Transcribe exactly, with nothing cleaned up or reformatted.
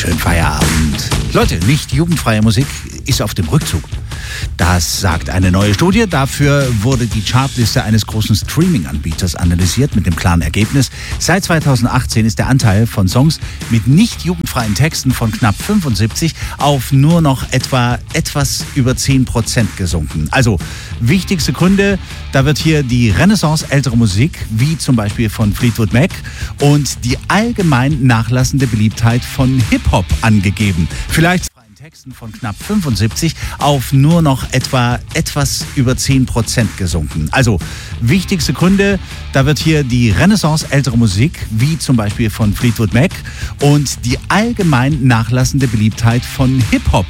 Schönen Feierabend. Leute, nicht jugendfreie Musik ist auf dem Rückzug. Das sagt eine neue Studie. Dafür wurde die Chartliste eines großen Streaming-Anbieters analysiert mit dem klaren Ergebnis: Seit zweitausendachtzehn ist der Anteil von Songs mit nicht jugendfreien Texten von knapp fünfundsiebzig auf nur noch etwa etwas über zehn Prozent gesunken. Also wichtigste Gründe: Da wird hier die Renaissance älterer Musik, wie zum Beispiel von Fleetwood Mac, und die allgemein nachlassende Beliebtheit von Hip-Hop angegeben. Vielleicht Texten von knapp fünfundsiebzig auf nur noch etwa etwas über zehn Prozent gesunken. Also wichtigste Gründe: Da wird hier die Renaissance älterer Musik, wie zum Beispiel von Fleetwood Mac, und die allgemein nachlassende Beliebtheit von Hip-Hop